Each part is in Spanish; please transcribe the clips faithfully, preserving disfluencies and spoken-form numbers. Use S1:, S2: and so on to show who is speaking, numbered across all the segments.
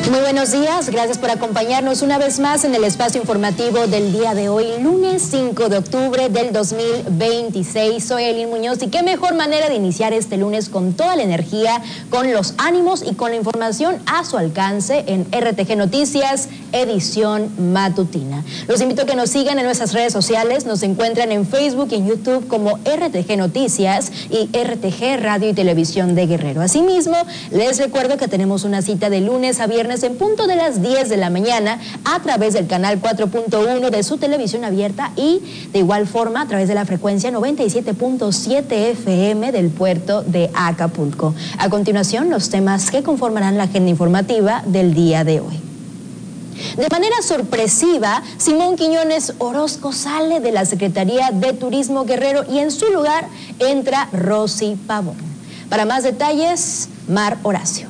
S1: Muy buenos días, gracias por acompañarnos una vez más en el espacio informativo del día de hoy, lunes cinco de octubre del dos mil veintiséis. Soy Elin Muñoz y qué mejor manera de iniciar este lunes con toda la energía, con los ánimos y con la información a su alcance en R T G Noticias, edición matutina. Los invito a que nos sigan en nuestras redes sociales, nos encuentran en Facebook y en YouTube como R T G Noticias y R T G Radio y Televisión de Guerrero. Asimismo, les recuerdo que tenemos una cita de lunes a viernes en punto de las diez de la mañana a través del canal cuatro punto uno de su televisión abierta y de igual forma a través de la frecuencia noventa y siete punto siete F M del puerto de Acapulco. A continuación, los temas que conformarán la agenda informativa del día de hoy. De manera sorpresiva, Simón Quiñones Orozco sale de la Secretaría de Turismo Guerrero y en su lugar entra Rosy Pavón. Para más detalles, Mar Horacio.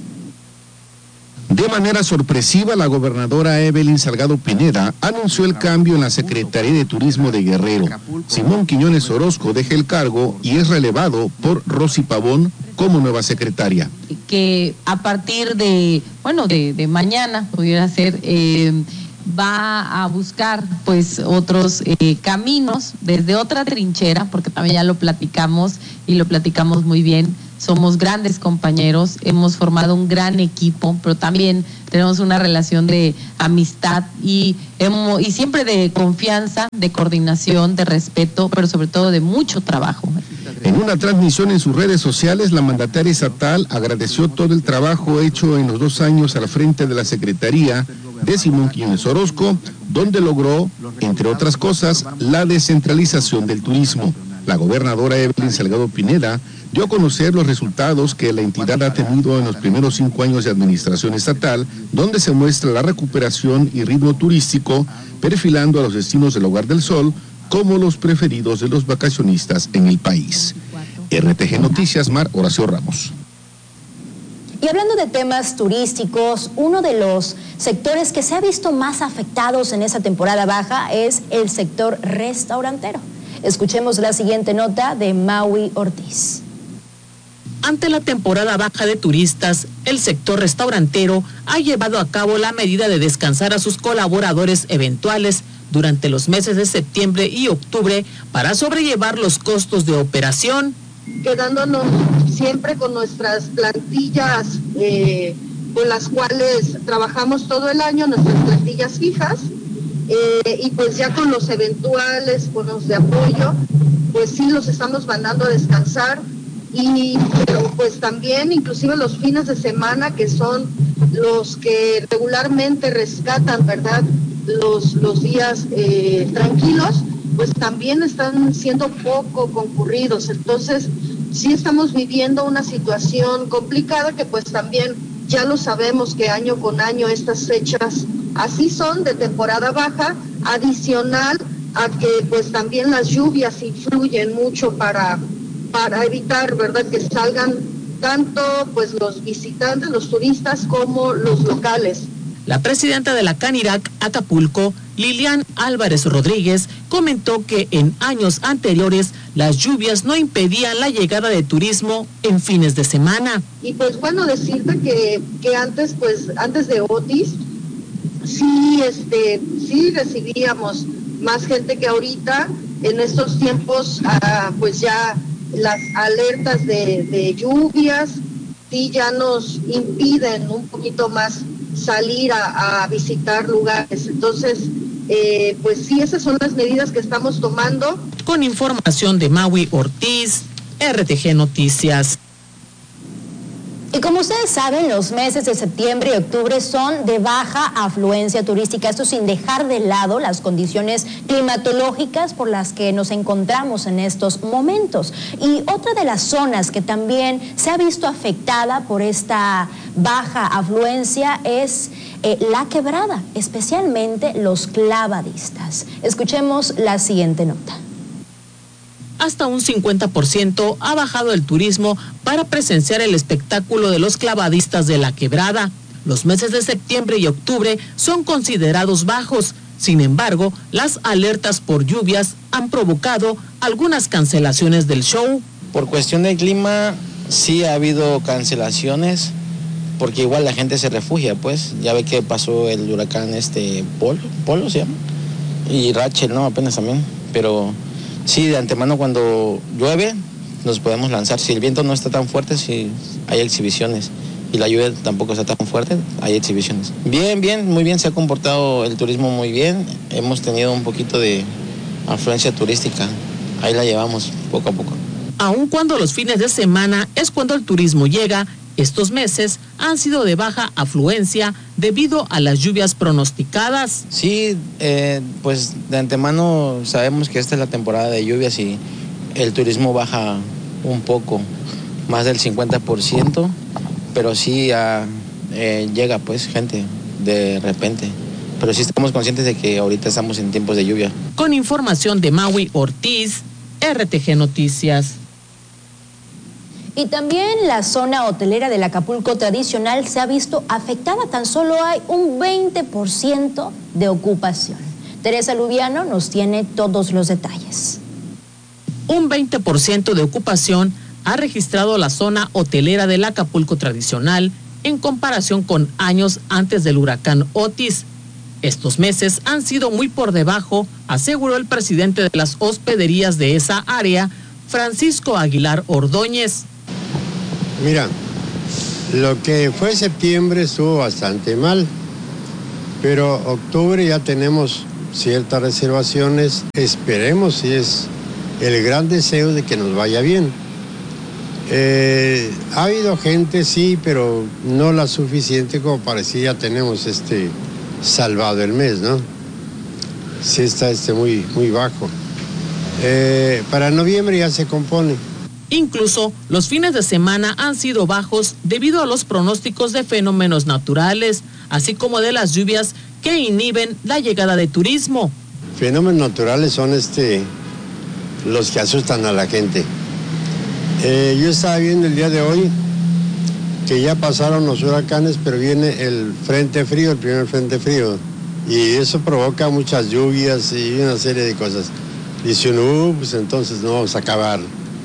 S2: De manera sorpresiva, la gobernadora Evelyn Salgado Pineda anunció el cambio en la Secretaría de Turismo de Guerrero. Simón Quiñones Orozco deja el cargo y es relevado por Rosy Pavón como nueva secretaria.
S3: Que a partir de, bueno, de, de mañana pudiera ser, eh, va a buscar pues otros eh, caminos desde otra trinchera, porque también ya lo platicamos y lo platicamos muy bien. Somos grandes compañeros, hemos formado un gran equipo, pero también tenemos una relación de amistad y, hemos, y siempre de confianza, de coordinación, de respeto, pero sobre todo de mucho trabajo.
S2: En una transmisión en sus redes sociales, la mandataria estatal agradeció todo el trabajo hecho en los dos años al frente de la Secretaría de Simón Quiñones Orozco, donde logró, entre otras cosas, la descentralización del turismo. La gobernadora Evelyn Salgado Pineda dio a conocer los resultados que la entidad ha tenido en los primeros cinco años de administración estatal, donde se muestra la recuperación y ritmo turístico, perfilando a los destinos del Hogar del Sol como los preferidos de los vacacionistas en el país. R T G Noticias, Mar Horacio Ramos.
S1: Y hablando de temas turísticos, uno de los sectores que se ha visto más afectados en esa temporada baja es el sector restaurantero. Escuchemos la siguiente nota de Maui Ortiz.
S4: Ante la temporada baja de turistas, el sector restaurantero ha llevado a cabo la medida de descansar a sus colaboradores eventuales durante los meses de septiembre y octubre para sobrellevar los costos de operación.
S5: Quedándonos siempre con nuestras plantillas eh, con las cuales trabajamos todo el año, nuestras plantillas fijas, eh, y pues ya con los eventuales, con los de apoyo, pues sí los estamos mandando a descansar. Y pero pues también inclusive los fines de semana, que son los que regularmente rescatan, ¿verdad?, los, los días eh, tranquilos, pues también están siendo poco concurridos. Entonces sí estamos viviendo una situación complicada que pues también ya lo sabemos que año con año estas fechas así son, de temporada baja, adicional a que pues también las lluvias influyen mucho para para evitar, ¿verdad?, que salgan tanto pues los visitantes, los turistas, como los locales.
S4: La presidenta de la Canirac Acapulco, Lilian Álvarez Rodríguez, comentó que en años anteriores las lluvias no impedían la llegada de turismo en fines de semana.
S5: Y pues bueno, decirte que, que antes, pues antes de Otis, sí, este, sí recibíamos más gente que ahorita. En estos tiempos, ah, pues ya las alertas de, de lluvias sí ya nos impiden un poquito más salir a, a visitar lugares. Entonces, eh, pues sí, esas son las medidas que estamos tomando.
S4: Con información de Maui Ortiz, R T G Noticias.
S1: Y como ustedes saben, los meses de septiembre y octubre son de baja afluencia turística, esto sin dejar de lado las condiciones climatológicas por las que nos encontramos en estos momentos. Y otra de las zonas que también se ha visto afectada por esta baja afluencia es eh, La Quebrada, especialmente los clavadistas. Escuchemos la siguiente nota.
S4: Hasta un cincuenta por ciento ha bajado el turismo para presenciar el espectáculo de los clavadistas de La Quebrada. Los meses de septiembre y octubre son considerados bajos. Sin embargo, las alertas por lluvias han provocado algunas cancelaciones del show.
S6: Por cuestión del clima, sí ha habido cancelaciones. porque igual la gente se refugia, pues, ya ve que pasó el huracán este Polo, Polo se llama, y Rachel, ¿no? Apenas también, pero sí, de antemano cuando llueve nos podemos lanzar, si el viento no está tan fuerte, si hay exhibiciones, y la lluvia tampoco está tan fuerte, hay exhibiciones. Bien, bien, muy bien, se ha comportado el turismo muy bien, hemos tenido un poquito de afluencia turística, ahí la llevamos poco a poco.
S4: Aun cuando los fines de semana es cuando el turismo llega, estos meses han sido de baja afluencia debido a las lluvias pronosticadas.
S6: Sí, eh, pues de antemano sabemos que esta es la temporada de lluvias y el turismo baja un poco, más del cincuenta por ciento, pero sí uh, eh, llega pues gente de repente. Pero sí estamos conscientes de que ahorita estamos en tiempos de lluvia.
S4: Con información de Maui Ortiz, R T G Noticias.
S1: Y también la zona hotelera del Acapulco tradicional se ha visto afectada, tan solo hay un veinte por ciento de ocupación. Teresa Lubiano nos tiene todos los detalles.
S4: Un veinte por ciento de ocupación ha registrado la zona hotelera del Acapulco tradicional en comparación con años antes del huracán Otis. Estos meses han sido muy por debajo, aseguró el presidente de las hospederías de esa área, Francisco Aguilar Ordóñez.
S7: Mira, lo que fue septiembre estuvo bastante mal, pero octubre ya tenemos ciertas reservaciones. Esperemos, si es el gran deseo de que nos vaya bien. Eh, ha habido gente, sí, pero no la suficiente como para decir ya tenemos este salvado el mes, ¿no? Sí está este muy, muy bajo. Eh, para noviembre ya se compone.
S4: Incluso los fines de semana han sido bajos debido a los pronósticos de fenómenos naturales, así como de las lluvias que inhiben la llegada de turismo.
S7: Fenómenos naturales son este los que asustan a la gente. Eh, yo estaba viendo el día de hoy que ya pasaron los huracanes, pero viene el frente frío, el primer frente frío, y eso provoca muchas lluvias y una serie de cosas. Dice uno, uh, pues entonces no vamos a acabar.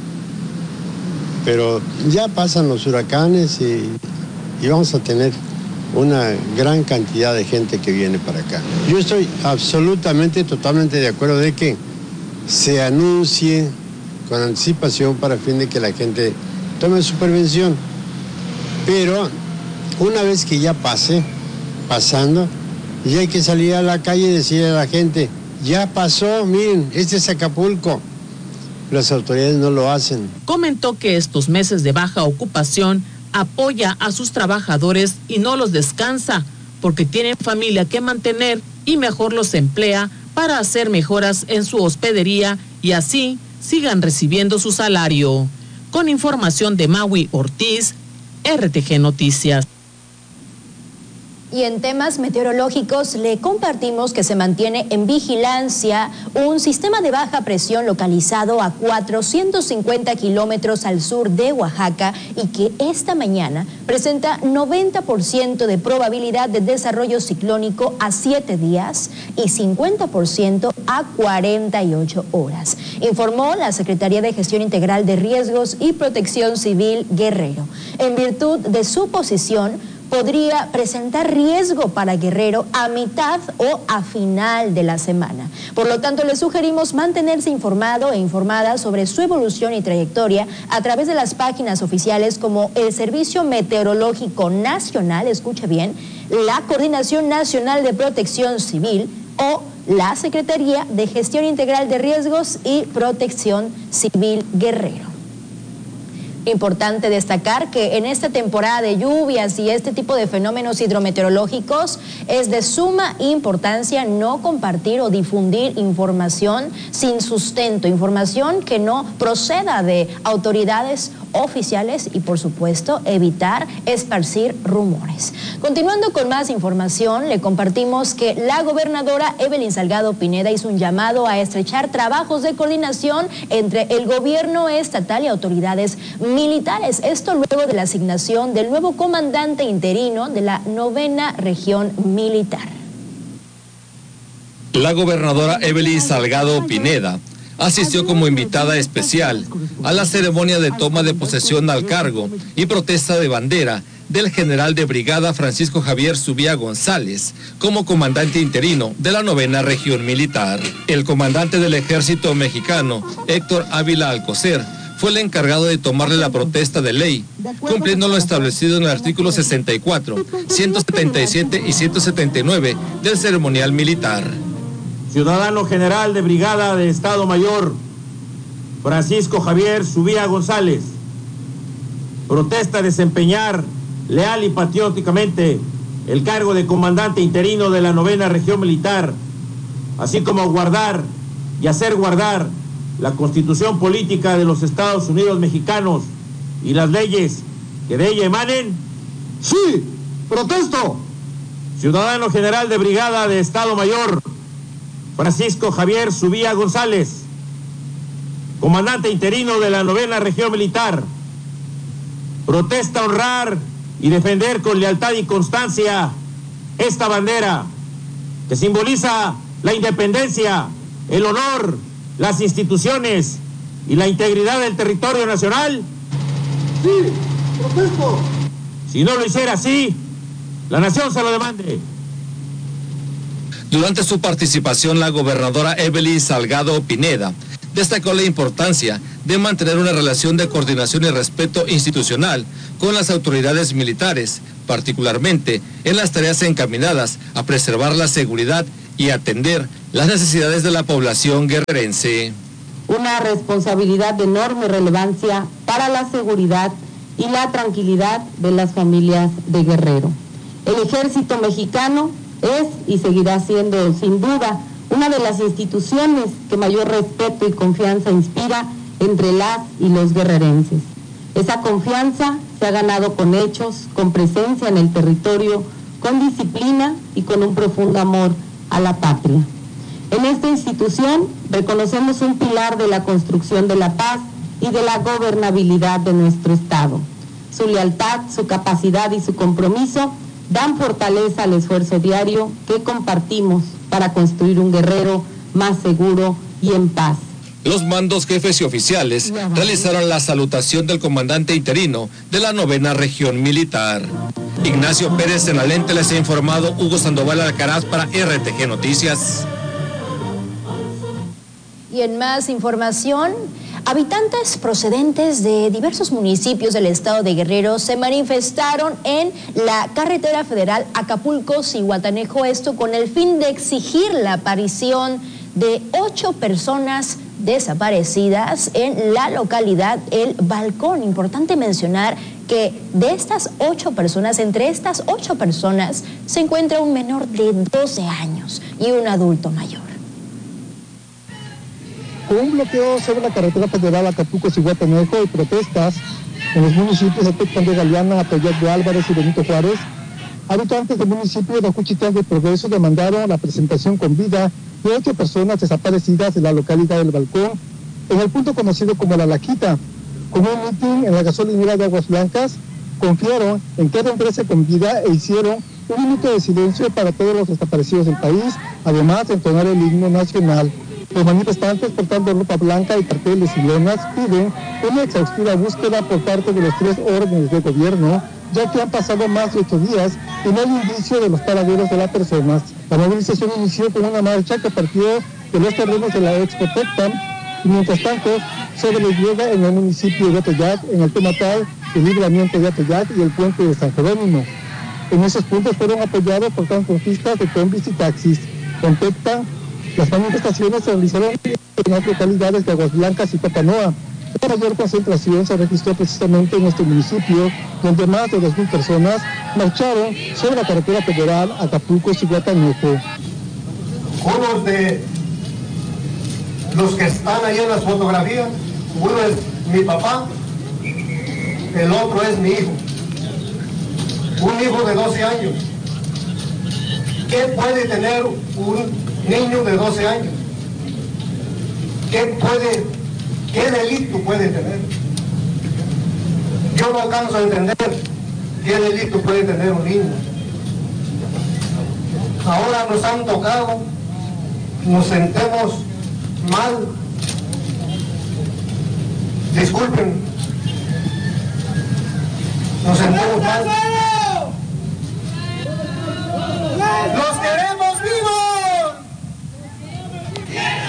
S7: Pero ya pasan los huracanes y, y vamos a tener una gran cantidad de gente que viene para acá. Yo estoy absolutamente, totalmente de acuerdo de que se anuncie con anticipación para fin de que la gente tome su prevención. Pero una vez que ya pase, pasando, ya hay que salir a la calle y decirle a la gente, ya pasó, miren, este es Acapulco. Las autoridades no lo hacen.
S4: Comentó que estos meses de baja ocupación apoya a sus trabajadores y no los descansa, porque tienen familia que mantener y mejor los emplea para hacer mejoras en su hospedería y así sigan recibiendo su salario. Con información de Maui Ortiz, R T G Noticias.
S1: Y en temas meteorológicos le compartimos que se mantiene en vigilancia un sistema de baja presión localizado a cuatrocientos cincuenta kilómetros al sur de Oaxaca y que esta mañana presenta noventa por ciento de probabilidad de desarrollo ciclónico a siete días y cincuenta por ciento a cuarenta y ocho horas, informó la Secretaría de Gestión Integral de Riesgos y Protección Civil Guerrero. En virtud de su posición, podría presentar riesgo para Guerrero a mitad o a final de la semana. Por lo tanto, le sugerimos mantenerse informado e informada sobre su evolución y trayectoria a través de las páginas oficiales como el Servicio Meteorológico Nacional, escuche bien, la Coordinación Nacional de Protección Civil o la Secretaría de Gestión Integral de Riesgos y Protección Civil Guerrero. Importante destacar que en esta temporada de lluvias y este tipo de fenómenos hidrometeorológicos es de suma importancia no compartir o difundir información sin sustento, información que no proceda de autoridades oficiales y, por supuesto, evitar esparcir rumores. Continuando con más información, le compartimos que la gobernadora Evelyn Salgado Pineda hizo un llamado a estrechar trabajos de coordinación entre el gobierno estatal y autoridades militares. Esto luego de la asignación del nuevo comandante interino de la novena región militar.
S8: La gobernadora Evelyn Salgado Pineda asistió como invitada especial a la ceremonia de toma de posesión al cargo y protesta de bandera del general de brigada Francisco Javier Zubía González como comandante interino de la novena región militar. El comandante del ejército mexicano, Héctor Ávila Alcocer, fue el encargado de tomarle la protesta de ley, cumpliendo lo establecido en el artículo sesenta y cuatro, ciento setenta y siete y ciento setenta y nueve del ceremonial militar.
S9: Ciudadano general de brigada de Estado Mayor, Francisco Javier Zubía González, protesta desempeñar leal y patrióticamente el cargo de comandante interino de la novena región militar, así como guardar y hacer guardar la Constitución Política de los Estados Unidos Mexicanos y las leyes que de ella emanen. ¡Sí! ¡Protesto! Ciudadano general de brigada de Estado Mayor, Francisco Javier Zubía González, comandante interino de la novena región militar, protesta honrar y defender con lealtad y constancia esta bandera que simboliza la independencia, el honor, las instituciones y la integridad del territorio nacional. Sí, protesto. Si no lo hiciera así, la nación se lo demande.
S8: Durante su participación, la gobernadora Evelyn Salgado Pineda destacó la importancia de mantener una relación de coordinación y respeto institucional con las autoridades militares, particularmente en las tareas encaminadas a preservar la seguridad y atender las necesidades de la población guerrerense.
S3: Una responsabilidad de enorme relevancia para la seguridad y la tranquilidad de las familias de Guerrero. El ejército mexicano es y seguirá siendo, sin duda, una de las instituciones que mayor respeto y confianza inspira entre las y los guerrerenses. Esa confianza se ha ganado con hechos, con presencia en el territorio, con disciplina y con un profundo amor a la patria. En esta institución reconocemos un pilar de la construcción de la paz y de la gobernabilidad de nuestro Estado. Su lealtad, su capacidad y su compromiso dan fortaleza al esfuerzo diario que compartimos para construir un Guerrero más seguro y en paz.
S8: Los mandos, jefes y oficiales realizaron la salutación del comandante interino de la novena región militar. Ignacio Pérez en la lente, les ha informado Hugo Sandoval Alcaraz para R T G Noticias.
S1: Y en más información, habitantes procedentes de diversos municipios del estado de Guerrero se manifestaron en la carretera federal Acapulco-Zihuatanejo, esto con el fin de exigir la aparición de ocho personas desaparecidas en la localidad El Balcón. Importante mencionar que de estas ocho personas, entre estas ocho personas, se encuentra un menor de doce años y un adulto mayor.
S10: Con un bloqueo sobre la carretera federal Acapulco-Zihuatanejo y protestas en los municipios de Tecpan de Galeana, Atoyac de Álvarez y Benito Juárez, habitantes del municipio de Juchitán de Progreso demandaron la presentación con vida de ocho personas desaparecidas de la localidad del Balcón, en el punto conocido como La Laquita. Con un mitin en la gasolinera de Aguas Blancas, confiaron en que regrese con vida e hicieron un minuto de silencio para todos los desaparecidos del país, además de entonar el himno nacional. Los manifestantes, portando ropa blanca y carteles y lonas, piden una exhaustiva búsqueda por parte de los tres órdenes de gobierno, ya que han pasado más de ocho días y no hay indicio de los paraderos de las personas. La movilización inició con una marcha que partió de los terrenos de la Expo Tecpan y mientras tanto se despliega en el municipio de Atoyac, en el Tomatal, el libramiento de Atoyac y el puente de San Jerónimo. En esos puntos fueron apoyados por transportistas de combis y taxis. Con Tecpan, las manifestaciones se realizaron en las localidades de Aguas Blancas y Papanoa. La mayor concentración se registró precisamente en este municipio, donde más de dos mil personas marcharon sobre la carretera federal Acapulco-Zihuatanejo.
S11: Unos de los que están ahí en las fotografías, uno es mi papá, el otro es mi hijo. Un hijo de doce años. ¿Qué puede tener un niño de doce años? ¿Qué puede, qué delito puede tener? Yo no alcanzo a entender qué delito puede tener un niño. Ahora nos han tocado, nos sentemos mal. Disculpen, nos sentemos mal.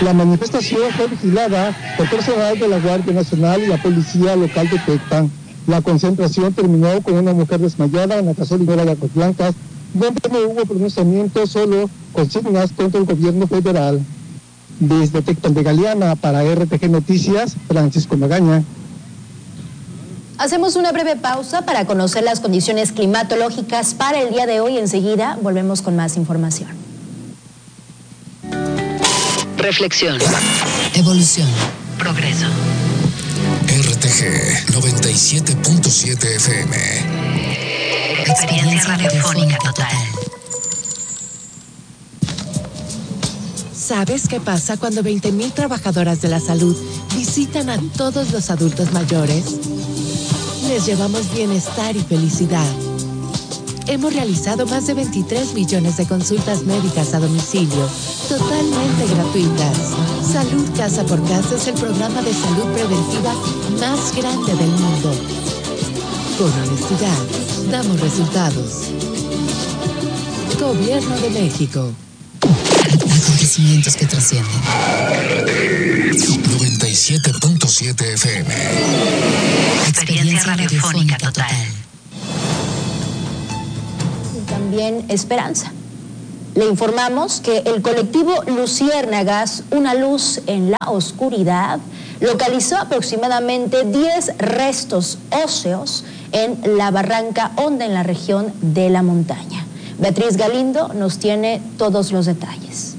S10: La manifestación fue vigilada por personal de la Guardia Nacional y la Policía Local de Tecpan. La concentración terminó con una mujer desmayada en la gasolinera de Aguas Blancas, donde no hubo pronunciamiento, solo consignas contra el gobierno federal. Desde Tecpan de Galeana, para R T G Noticias, Francisco Magaña.
S1: Hacemos una breve pausa para conocer las condiciones climatológicas para el día de hoy. Enseguida volvemos con más información.
S12: Reflexión. Evolución. Progreso.
S13: R T G noventa y siete punto siete F M.
S12: Experiencia radiofónica total.
S14: ¿Sabes qué pasa cuando veinte mil trabajadoras de la salud visitan a todos los adultos mayores? Les llevamos bienestar y felicidad. Hemos realizado más de veintitrés millones de consultas médicas a domicilio, totalmente gratuitas. Salud Casa por Casa es el programa de salud preventiva más grande del mundo. Con honestidad, damos resultados. Gobierno de México.
S12: Acontecimientos que trascienden.
S13: noventa y siete punto siete F M.
S12: Experiencia radiofónica total.
S1: Y también esperanza. Le informamos que el colectivo Luciérnagas, una luz en la oscuridad, localizó aproximadamente diez restos óseos en la Barranca Honda, en la región de la montaña. Beatriz Galindo nos tiene todos los detalles.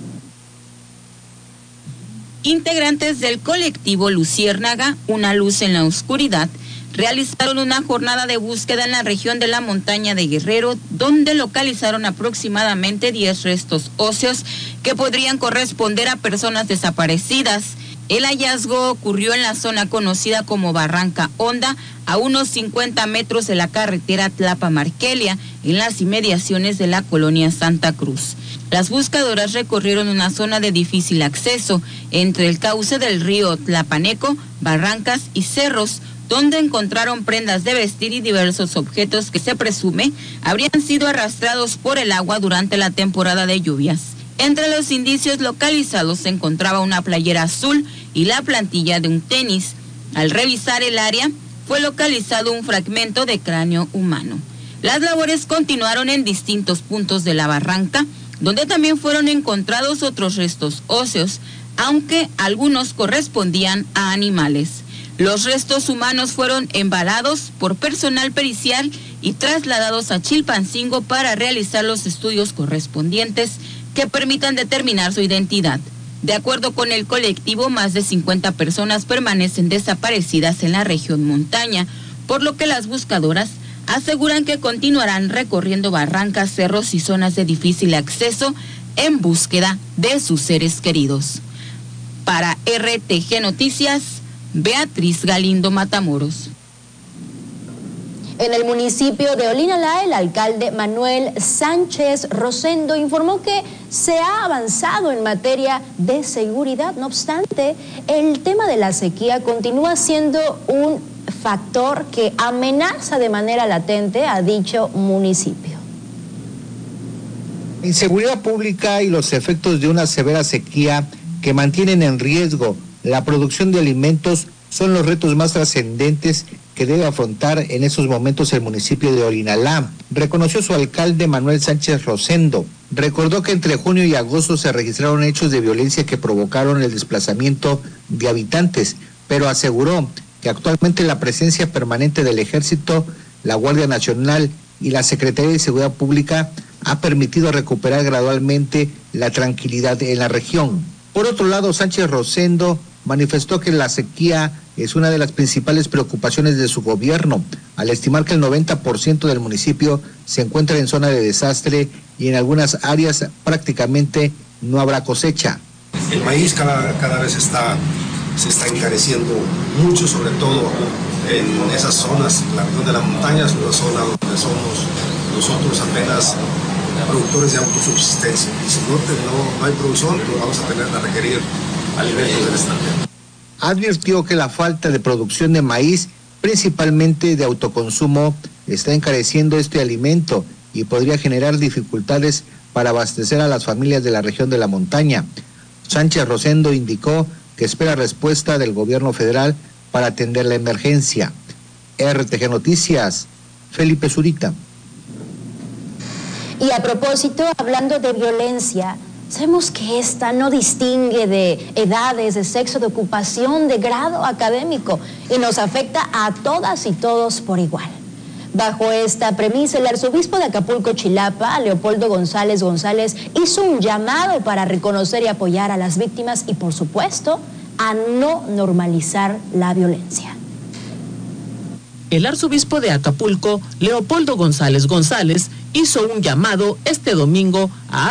S15: Integrantes del colectivo Luciérnaga, una luz en la oscuridad, realizaron una jornada de búsqueda en la región de la montaña de Guerrero, donde localizaron aproximadamente diez restos óseos que podrían corresponder a personas desaparecidas. El hallazgo ocurrió en la zona conocida como Barranca Honda, a unos cincuenta metros de la carretera Tlapa-Marquelia, en las inmediaciones de la colonia Santa Cruz. Las buscadoras recorrieron una zona de difícil acceso entre el cauce del río Tlapaneco, barrancas y cerros, donde encontraron prendas de vestir y diversos objetos que se presume habrían sido arrastrados por el agua durante la temporada de lluvias. Entre los indicios localizados se encontraba una playera azul y la plantilla de un tenis. Al revisar el área, fue localizado un fragmento de cráneo humano. Las labores continuaron en distintos puntos de la barranca, donde también fueron encontrados otros restos óseos, aunque algunos correspondían a animales. Los restos humanos fueron embalados por personal pericial y trasladados a Chilpancingo para realizar los estudios correspondientes que permitan determinar su identidad. De acuerdo con el colectivo, más de cincuenta personas permanecen desaparecidas en la región montaña, por lo que las buscadoras aseguran que continuarán recorriendo barrancas, cerros y zonas de difícil acceso en búsqueda de sus seres queridos. Para R T G Noticias, Beatriz Galindo Matamoros.
S1: En el municipio de Olinalá, el alcalde Manuel Sánchez Rosendo informó que se ha avanzado en materia de seguridad. No obstante, el tema de la sequía continúa siendo un factor que amenaza de manera latente a dicho municipio.
S16: La inseguridad pública y los efectos de una severa sequía que mantienen en riesgo la producción de alimentos son los retos más trascendentes que debe afrontar en esos momentos el municipio de Olinalá, reconoció su alcalde Manuel Sánchez Rosendo. Recordó que entre junio y agosto se registraron hechos de violencia que provocaron el desplazamiento de habitantes, pero aseguró que actualmente la presencia permanente del Ejército, la Guardia Nacional y la Secretaría de Seguridad Pública ha permitido recuperar gradualmente la tranquilidad en la región. Por otro lado, Sánchez Rosendo manifestó que la sequía es una de las principales preocupaciones de su gobierno, al estimar que el noventa por ciento del municipio se encuentra en zona de desastre y en algunas áreas prácticamente no habrá cosecha.
S17: El maíz cada, cada vez está, se está encareciendo mucho, sobre todo en esas zonas, la región de las montañas, una zona donde somos nosotros apenas productores de autosubsistencia. Y si no, no, no hay producción, pues vamos a tener que requerir alimentos del extranjero.
S16: Advirtió que la falta de producción de maíz, principalmente de autoconsumo, está encareciendo este alimento y podría generar dificultades para abastecer a las familias de la región de la montaña. Sánchez Rosendo indicó que espera respuesta del gobierno federal para atender la emergencia. R T G Noticias, Felipe Zurita.
S1: Y a propósito, hablando de violencia, sabemos que esta no distingue de edades, de sexo, de ocupación, de grado académico y nos afecta a todas y todos por igual. Bajo esta premisa, el arzobispo de Acapulco, Chilapa, Leopoldo González González, hizo un llamado para reconocer y apoyar a las víctimas y, por supuesto, a no normalizar la violencia.
S4: El arzobispo de Acapulco, Leopoldo González González, hizo un llamado este domingo a